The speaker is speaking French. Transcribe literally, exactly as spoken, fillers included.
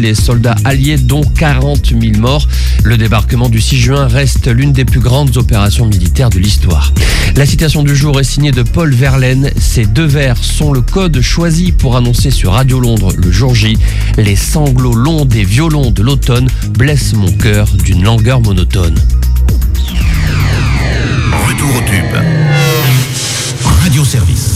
les soldats alliés, dont quarante mille morts. Le débarquement du six juin reste l'une des plus grandes opérations militaires de l'histoire. La citation du jour est signée de Paul Verlaine. Ces deux vers sont le code choisi pour annoncer sur Radio Londres le jour J. Les sanglots longs des violons de l'automne blessent mon cœur d'une langueur monotone. Retour au tube. Radio Service.